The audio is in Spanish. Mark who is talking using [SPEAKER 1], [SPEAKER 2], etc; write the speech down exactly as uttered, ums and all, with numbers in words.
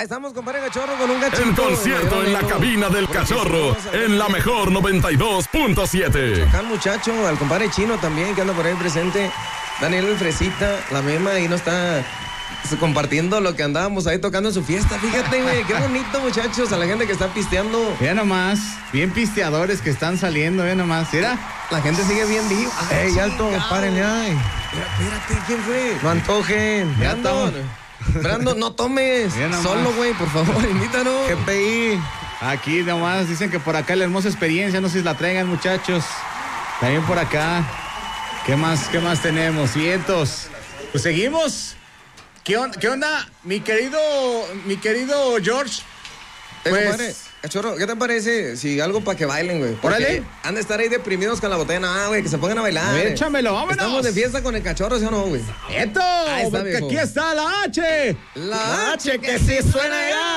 [SPEAKER 1] Ahí estamos, compadre Cachorro, con un gachito.
[SPEAKER 2] El concierto en la cabina del Cachorro, en la mejor noventa y dos punto siete.
[SPEAKER 1] Acá el muchacho, al compadre Chino también, que anda por ahí presente. Daniel el Fresita, la Mema, ahí no está compartiendo lo que andábamos ahí tocando en su fiesta. Fíjate, güey, qué bonito, muchachos, a la gente que está pisteando.
[SPEAKER 3] Mira nomás, bien pisteadores que están saliendo, mira nomás, mira.
[SPEAKER 1] La gente sigue bien viva.
[SPEAKER 3] Ey, alto, párenle, ay.
[SPEAKER 1] Espérate, ¿quién fue?
[SPEAKER 3] No antojen.
[SPEAKER 1] Brandon. Brandon, no tomes. Solo, güey, por favor, invítanos.
[SPEAKER 3] G P I. Aquí nomás, dicen que por acá la hermosa experiencia, no sé si la traigan, muchachos. También por acá. ¿Qué más, qué más tenemos? Cientos. Pues seguimos. ¿Qué, on, ¿Qué onda, mi querido, mi querido George?
[SPEAKER 1] Eh,
[SPEAKER 3] Pues,
[SPEAKER 1] compadre, Cachorro, ¿qué te parece si algo para que bailen, güey?
[SPEAKER 3] Órale.
[SPEAKER 1] Han de estar ahí deprimidos con la botella. No, güey, que se pongan a bailar.
[SPEAKER 3] A ver,
[SPEAKER 1] eh.
[SPEAKER 3] échamelo, vámonos.
[SPEAKER 1] Estamos de fiesta con el Cachorro, ¿sí o no, güey?
[SPEAKER 3] ¡Esto!
[SPEAKER 1] Ahí está,
[SPEAKER 3] Porque
[SPEAKER 1] viejo.
[SPEAKER 3] aquí está la H.
[SPEAKER 1] La H que sí suena ya.